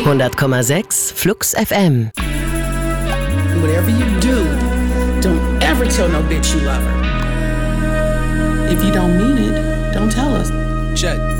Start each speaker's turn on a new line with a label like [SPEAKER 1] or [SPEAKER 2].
[SPEAKER 1] 100,6 Flux FM.
[SPEAKER 2] Whatever you do, don't ever tell no bitch you love her. If you don't mean it, don't tell us.
[SPEAKER 3] Check.